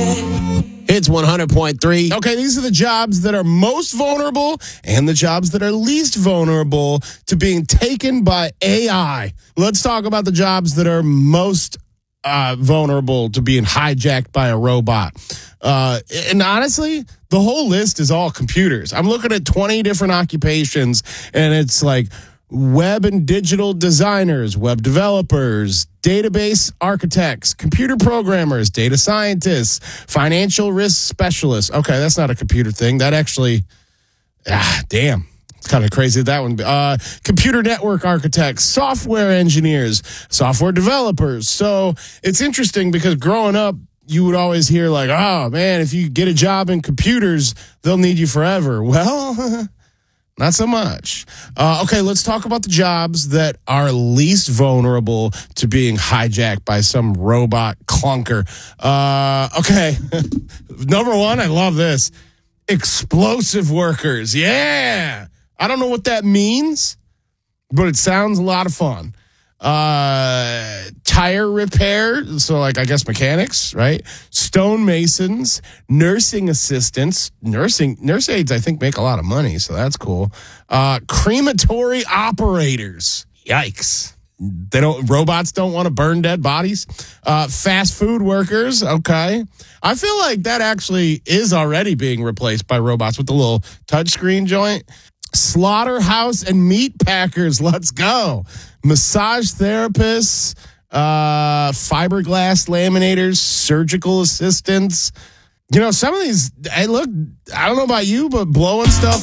It's 100.3. Okay, these are the jobs that are most vulnerable and the jobs that are least vulnerable to being taken by AI. Let's talk about the jobs that are most vulnerable to being hijacked by a robot. And honestly, the whole list is all computers. I'm looking at 20 different occupations, and it's like web and digital designers, web developers, database architects, computer programmers, data scientists, financial risk specialists. Okay, that's not a computer thing. That actually, damn. It's kind of crazy that one. Computer network architects, software engineers, software developers. So it's interesting because growing up, you would always hear like, oh, man, if you get a job in computers, they'll need you forever. Well, not so much. Okay, let's talk about the jobs that are least vulnerable to being hijacked by some robot clunker. Okay, number one, I love this. Explosive workers. Yeah. I don't know what that means, but it sounds a lot of fun. Tire repair, so like I guess mechanics, right? Stonemasons, nursing assistants, nurse aides I think make a lot of money, so that's cool. Crematory operators. Yikes. Robots don't want to burn dead bodies. Fast food workers, okay. I feel like that actually is already being replaced by robots with the little touchscreen joint. Slaughterhouse and meat packers, let's go. Massage therapists, fiberglass laminators, surgical assistants. You know, some of these, I don't know about you, but blowing stuff